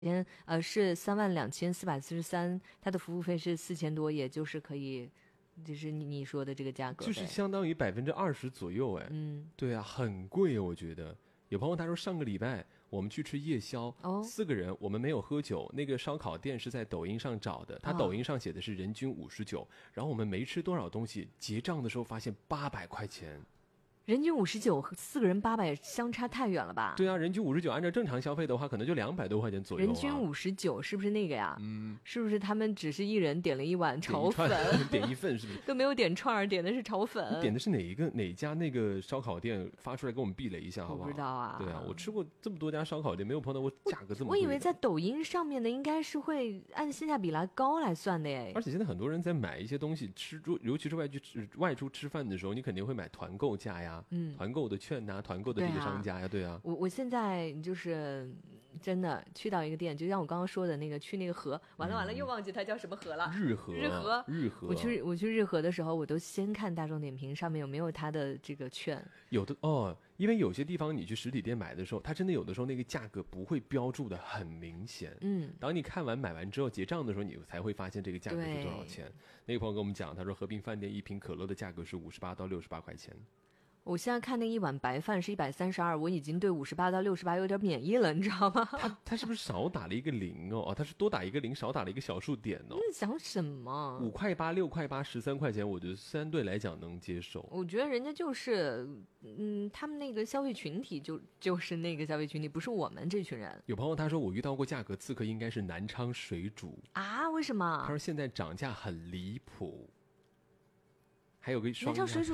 天是32,443，它的服务费是4000多，也就是可以，就是你说的这个价格， 就是相当于20%左右哎。对啊，很贵我觉得。有朋友他说上个礼拜我们去吃夜宵，4个人我们没有喝酒，那个烧烤店是在抖音上找的，他抖音上写的是人均59，然后我们没吃多少东西，结账的时候发现800块钱。 人均59和4个人800，相差太远了吧？ 对啊，人均59，按照正常消费的话，可能就200多块钱左右人均59是不是那个呀？是不是他们只是一人点了一碗炒粉， 点一份是不是？ 都没有点串，点的是炒粉。 点的是哪家那个烧烤店？发出来给我们避雷一下好不好？ 我不知道啊。 对啊，我吃过这么多家烧烤店，没有碰到过价格这么贵的。 我以为在抖音上面的应该是会按性价比来高来算的耶。 而且现在很多人在买一些东西吃，尤其是外出吃饭的时候，你肯定会买团购价呀，团购的券呐，团购的这个商家呀，对啊。 我现在就是真的去到一个店，就像我刚刚说的那个，去那个河，完了又忘记它叫什么河了。日河。我去日河的时候，我都先看大众点评上面有没有它的这个券。 有的哦，因为有些地方你去实体店买的时候，它真的有的时候那个价格不会标注的很明显。当你看完买完之后结账的时候，你才会发现这个价格是多少钱。那个朋友跟我们讲，他说和平饭店一瓶可乐的价格是58到68块钱。 我现在看那一碗白饭是132，我已经对58到68有点免疫了，你知道吗？ 他是不是少打了一个零哦？他是多打一个零，少打了一个小数点哦。 你想什么 ？5块8、6块8、13块钱，我觉得相对来讲能接受。 我觉得人家就是，他们那个消费群体就是那个消费群体，不是我们这群人。 有朋友他说我遇到过价格刺客，应该是南昌水煮啊？为什么？ 他说现在涨价很离谱。还有个南昌水煮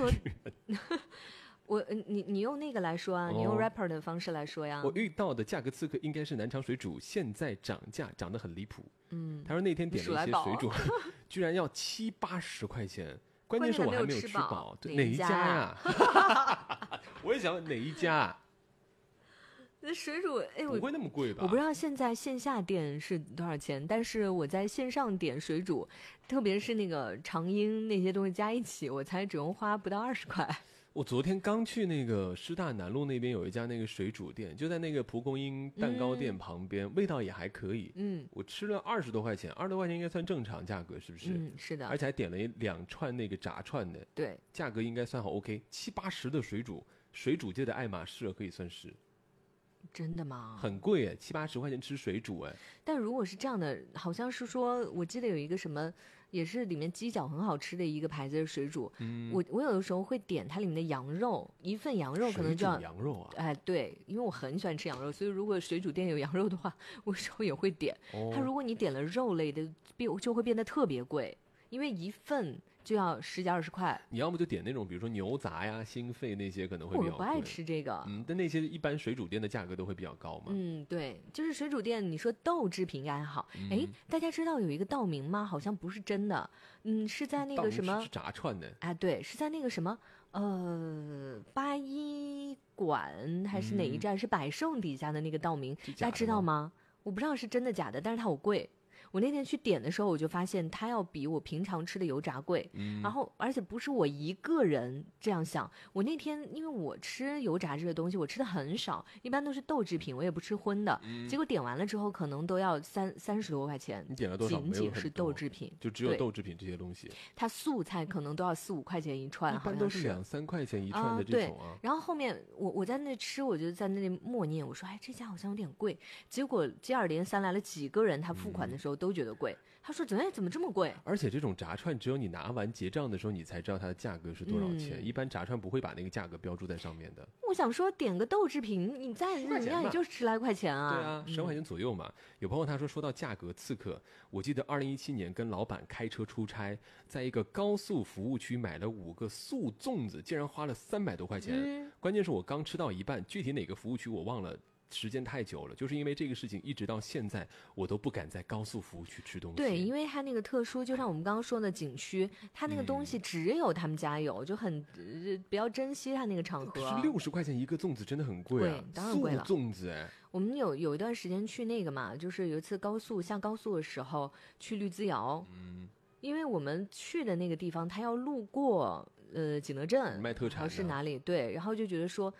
你用那个来说啊，你用 rapper 的方式来说呀。 我遇到的价格刺客应该是南昌水煮，现在涨价涨得很离谱。他说那天点了一些水煮，居然要70、80块钱，关键是我还没有吃饱。哪一家呀？我也想问哪一家。 那水煮不会那么贵吧？ 我不知道现在线下店是多少钱，但是我在线上点水煮，特别是那个长英那些东西加一起，我才只用花不到20块。 我昨天刚去那个师大南路那边有一家那个水煮店，就在那个蒲公英蛋糕店旁边，味道也还可以。我吃了20多块钱，20多块钱应该算正常价格，是不是？ 是的。 而且还点了2串那个炸串的， 对， 价格应该算好 OK。70、80的水煮界的爱马仕可以算是。 真的吗？ 很贵哎，70、80块钱吃水煮哎。 但如果是这样的，好像是说，我记得有一个什么，也是里面鸡脚很好吃的一个牌子的水煮。我有的时候会点它里面的羊肉，一份羊肉可能就要羊肉啊。 哎，对，因为我很喜欢吃羊肉，所以如果水煮店有羊肉的话，我有时候也会点。它如果你点了肉类的，就会变得特别贵，因为一份就要10几20块。 你要么就点那种比如说牛杂呀、心肺那些可能会比较贵。 我不爱吃这个。 但那些一般水煮店的价格都会比较高嘛。 对，就是水煮店，你说豆制品应该还好。大家知道有一个道明吗？好像不是真的。是在那个什么是炸串的。 哎，对，是在那个什么八一馆还是哪一站？是百盛底下的那个道明，大家知道吗？我不知道是真的假的，但是它好贵。我那天去点的时候，我就发现它要比我平常吃的油炸贵。然后而且不是我一个人这样想，我那天因为我吃油炸这个东西我吃的很少，一般都是豆制品，我也不吃荤的。结果点完了之后可能都要30多块钱。 你点了多少？ 仅仅是豆制品， 就只有豆制品这些东西。 它素菜可能都要4、5块钱一串， 一般都是2、3块钱一串的这种啊。 然后后面我在那吃，我就在那里默念，我说这家好像有点贵。结果接二连三来了几个人，他付款的时候都觉得贵。他说怎么这么贵？ 而且这种炸串只有你拿完结账的时候你才知道它的价格是多少钱。一般炸串不会把那个价格标注在上面的。 我想说点个豆制品，你再怎么样也就10来块钱啊。 对啊，10块钱左右嘛。有朋友他说到价格刺客，我记得2017年跟老板开车出差，在一个高速服务区买了5个素粽子，竟然花了300多块钱。关键是我刚吃到一半，具体哪个服务区我忘了。时间太久了，就是因为这个事情一直到现在我都不敢在高速服务区吃东西。 对，因为它那个特殊，就像我们刚刚说的景区，它那个东西只有他们家有，就很比较珍惜它那个场合。 可是60块钱一个粽子真的很贵啊， 当然贵了。 素粽子哎， 我们有一段时间去那个嘛，就是有一次下高速的时候去绿滋窑，因为我们去的那个地方它要路过景德镇， 卖特产是哪里？对，然后就觉得说。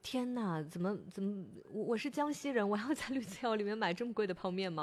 天哪，怎么，我是江西人，我要在绿菜肴里面买这么贵的泡面吗？